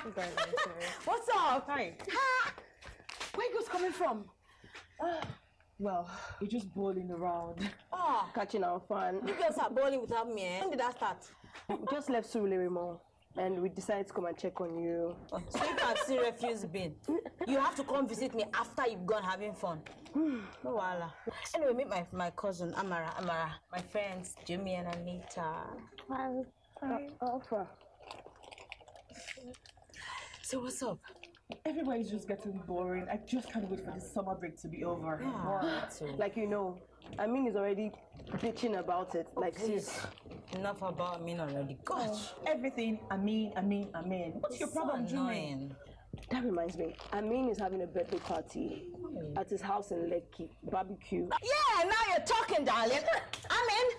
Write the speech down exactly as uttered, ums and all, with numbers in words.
guys are serious. What's up? Hi. Ha! Where you guys coming from? Well, we're just bowling around. Oh, Catching our fun. you girls are bowling without me, eh? When did that start? We just left Surulere Mall and we decided to come and check on you. So you can't see refuse bin. You have to come visit me after you've gone having fun. No wala. Anyway, meet my my cousin Amara. Amara, my friends Jimmy and Anita. Hi. Hi. Alpha. So what's up? Everywhere is just getting boring. I just can't wait for this summer break to be over. Yeah. Like you know, I mean, is already bitching about it. Like, Please, sis. enough about me already. Gosh, Everything, I mean, I mean, I mean. What's your problem, so Jimmy? annoying. That reminds me. Amin is having a birthday party at his house in Lekki. Barbecue. Yeah, now you're talking, darling. I'm in.